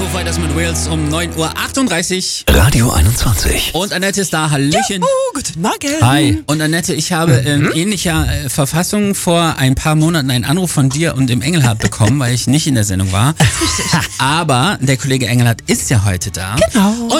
weiter mit Wales um 9:38 Uhr. Radio 21. Und Annette ist da, Hallöchen. Guten Morgen. Hi. Und Annette, ich habe in ähnlicher Verfassung vor ein paar Monaten einen Anruf von dir und dem Engelhardt bekommen, weil ich nicht in der Sendung war. Aber der Kollege Engelhardt ist ja heute da. Genau.